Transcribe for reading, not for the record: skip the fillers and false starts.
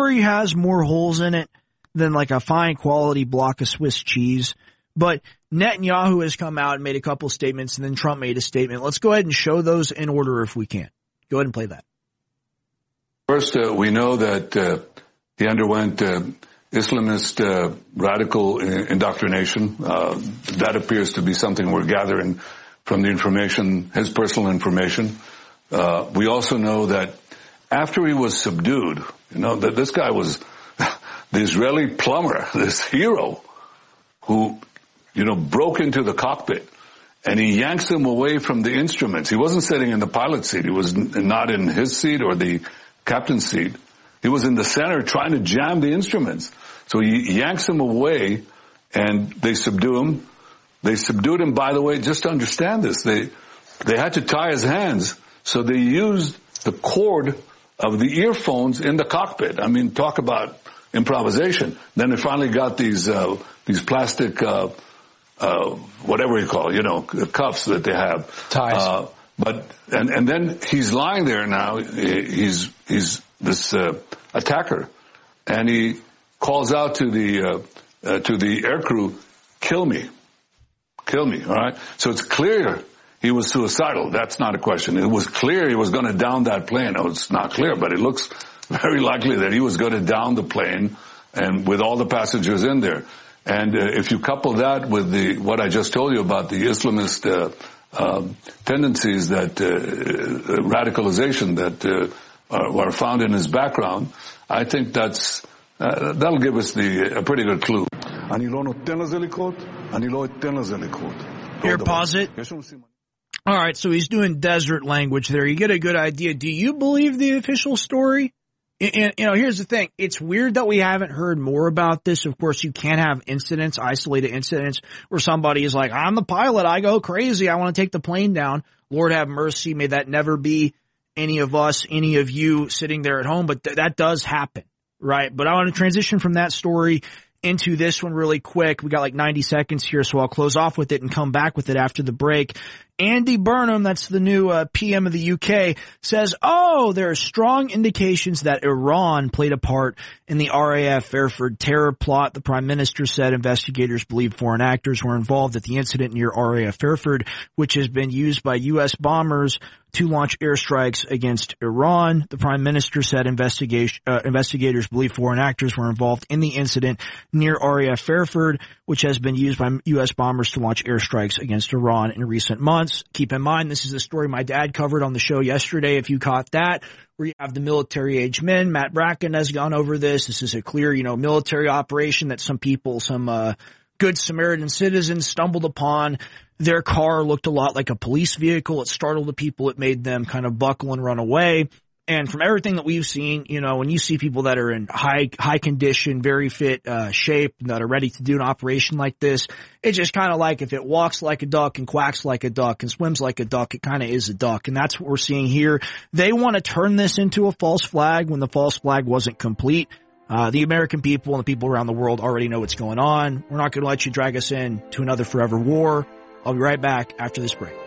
story has more holes in it than like a fine quality block of Swiss cheese. But Netanyahu has come out and made a couple statements, and then Trump made a statement. Let's go ahead and show those in order if we can. Go ahead and play that. First, we know that he underwent Islamist radical indoctrination. That appears to be something we're gathering from the information, his personal information. We also know that after he was subdued, that this guy was the Israeli plumber, this hero who, broke into the cockpit, and he yanks him away from the instruments. He wasn't sitting in the pilot's seat. He was not in his seat or the captain's seat. He was in the center trying to jam the instruments. So he yanks him away, and they subdue him. They subdued him, by the way, just to understand this. They had to tie his hands, so they used the cord of the earphones in the cockpit. I mean, talk about improvisation. Then they finally got these plastic, whatever you call it, cuffs that they have. Ties. And then he's lying there now. He's this attacker, and he calls out to the aircrew, "Kill me, kill me." All right. So it's clear he was suicidal. That's not a question. It was clear he was going to down that plane. No, it's not clear, but it looks very likely that he was going to down the plane, and with all the passengers in there. And if you couple that with what I just told you about the Islamist tendencies, that radicalization that are found in his background, I think that'll give us a pretty good clue. Here, pause it. All right, so he's doing desert language there. You get a good idea. Do you believe the official story? And here's the thing. It's weird that we haven't heard more about this. Of course, you can have incidents, isolated incidents, where somebody is like, "I'm the pilot. I go crazy. I want to take the plane down." Lord have mercy. May that never be any of us, any of you sitting there at home. But that does happen, right? But I want to transition from that story into this one really quick. We got like 90 seconds here, so I'll close off with it and come back with it after the break. Andy Burnham, that's the new PM of the UK, says, there are strong indications that Iran played a part in the RAF Fairford terror plot. The Prime Minister said investigators believe foreign actors were involved at the incident near RAF Fairford, which has been used by U.S. bombers to launch airstrikes against Iran. The Prime Minister said investigators believe foreign actors were involved in the incident near RAF Fairford, which has been used by U.S. bombers to launch airstrikes against Iran in recent months. Keep in mind, this is a story my dad covered on the show yesterday, if you caught that, where you have the military-age men. Matt Bracken has gone over this. This is a clear, military operation that some good Samaritan citizens stumbled upon. Their car looked a lot like a police vehicle. It startled the people. It made them kind of buckle and run away. And from everything that we've seen, when you see people that are in high condition, very fit shape, that are ready to do an operation like this, it's just kind of like if it walks like a duck and quacks like a duck and swims like a duck, it kind of is a duck. And that's what we're seeing here. They want to turn this into a false flag when the false flag wasn't complete. The American people and the people around the world already know what's going on. We're not going to let you drag us in to another forever war. I'll be right back after this break.